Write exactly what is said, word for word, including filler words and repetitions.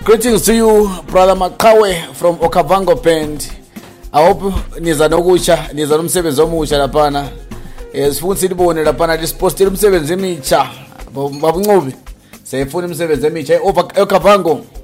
Greetings to you, Brother Makawe from Okavango Band. I hope niza nokusha, niza nomsebenzi omusha laphana. Eh sifuna silibone laphana lisipostile umsebenzi emicha. Babuncobi. Sefuna umsebenzi emicha e Okavango.